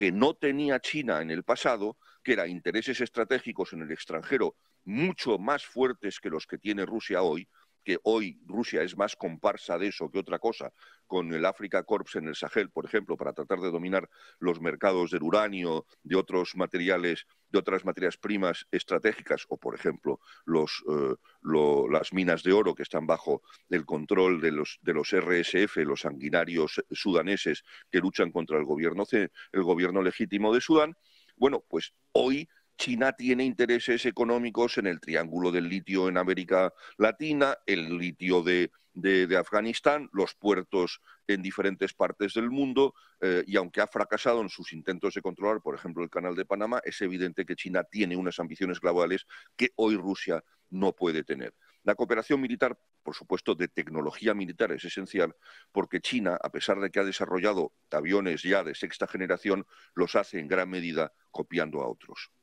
que no tenía China en el pasado, que era intereses estratégicos en el extranjero mucho más fuertes que los que tiene Rusia hoy, que hoy Rusia es más comparsa de eso que otra cosa, con el Africa Corps en el Sahel, por ejemplo, para tratar de dominar los mercados del uranio, de otros materiales, de otras materias primas estratégicas, o por ejemplo las minas de oro que están bajo el control de los RSF, los sanguinarios sudaneses que luchan contra el gobierno legítimo de Sudán. Bueno, pues hoy China tiene intereses económicos en el triángulo del litio en América Latina, el litio de Afganistán, los puertos en diferentes partes del mundo, y aunque ha fracasado en sus intentos de controlar, por ejemplo, el Canal de Panamá, es evidente que China tiene unas ambiciones globales que hoy Rusia no puede tener. La cooperación militar, por supuesto, de tecnología militar es esencial porque China, a pesar de que ha desarrollado aviones ya de sexta generación, los hace en gran medida copiando a otros.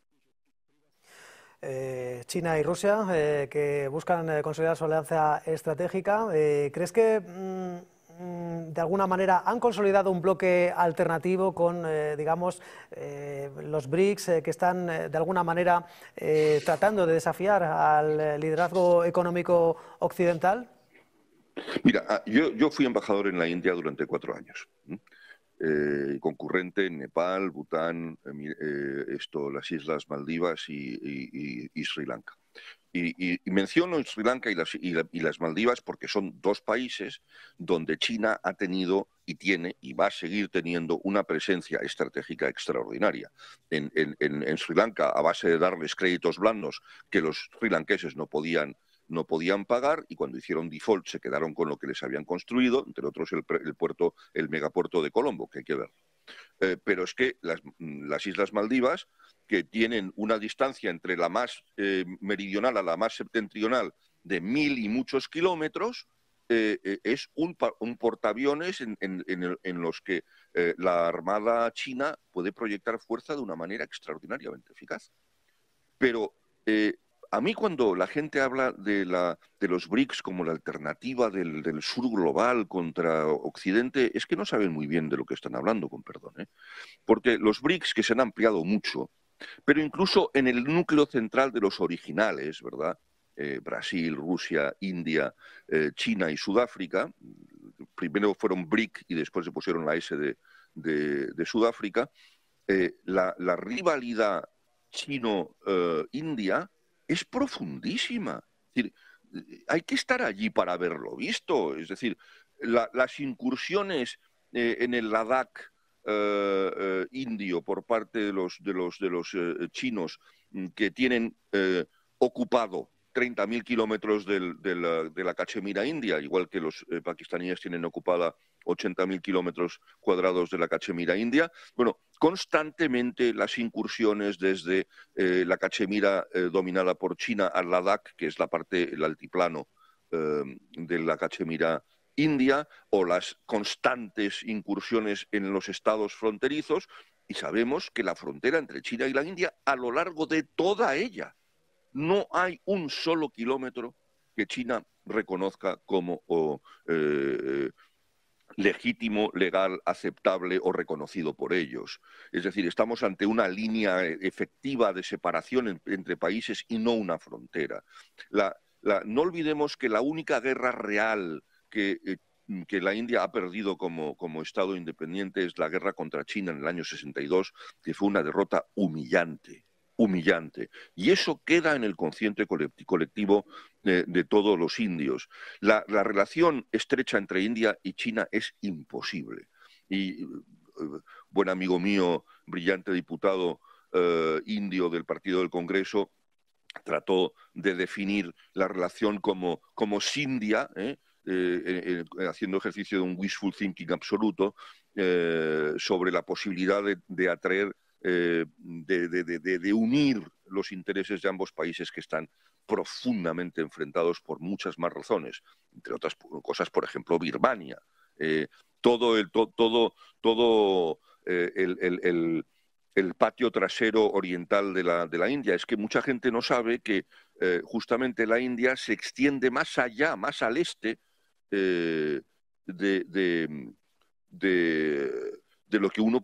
China y Rusia, que buscan consolidar su alianza estratégica. ¿Crees que de alguna manera han consolidado un bloque alternativo con, digamos, los BRICS, que están de alguna manera tratando de desafiar al liderazgo económico occidental? Mira, yo fui embajador en la India durante 4 años. Concurrente en Nepal, Bután, las Islas Maldivas y Sri Lanka. Y menciono Sri Lanka y las Maldivas porque son 2 países donde China ha tenido y tiene y va a seguir teniendo una presencia estratégica extraordinaria. En Sri Lanka, a base de darles créditos blandos que los srilankeses no podían pagar, y cuando hicieron default se quedaron con lo que les habían construido, entre otros el megapuerto de Colombo, que hay que ver. Pero es que las Islas Maldivas, que tienen una distancia entre la más meridional a la más septentrional de 1000 y muchos kilómetros, es un portaaviones en los que la Armada china puede proyectar fuerza de una manera extraordinariamente eficaz. Pero a mí cuando la gente habla de los BRICS como la alternativa del sur global contra Occidente, es que no saben muy bien de lo que están hablando, con perdón, ¿eh? Porque los BRICS, que se han ampliado mucho, pero incluso en el núcleo central de los originales, ¿verdad? Brasil, Rusia, India, China y Sudáfrica, primero fueron BRIC y después se pusieron la S de Sudáfrica, la rivalidad chino-india es profundísima. Es decir, hay que estar allí para haberlo visto. Es decir, las incursiones en el Ladakh indio por parte de los chinos, que tienen ocupado 30.000 kilómetros de la Cachemira india, igual que los pakistaníes tienen ocupada 80.000 kilómetros cuadrados de la Cachemira india. Bueno, constantemente las incursiones desde la Cachemira dominada por China al Ladakh, que es el altiplano de la Cachemira india, o las constantes incursiones en los estados fronterizos, y sabemos que la frontera entre China y la India, a lo largo de toda ella, no hay un solo kilómetro que China reconozca como legítimo, legal, aceptable o reconocido por ellos. Es decir, estamos ante una línea efectiva de separación entre países y no una frontera. No olvidemos que la única guerra real que la India ha perdido como Estado independiente es la guerra contra China en el año 62, que fue una derrota humillante. Y eso queda en el consciente colectivo de todos los indios. La relación estrecha entre India y China es imposible. Y buen amigo mío, brillante diputado indio del Partido del Congreso, trató de definir la relación como Sindia, haciendo ejercicio de un wishful thinking absoluto sobre la posibilidad de atraer, de unir los intereses de ambos países que están profundamente enfrentados por muchas más razones, entre otras cosas, por ejemplo, Birmania. Todo el patio trasero oriental de la India. Es que mucha gente no sabe que justamente la India se extiende más allá, más al este de lo que uno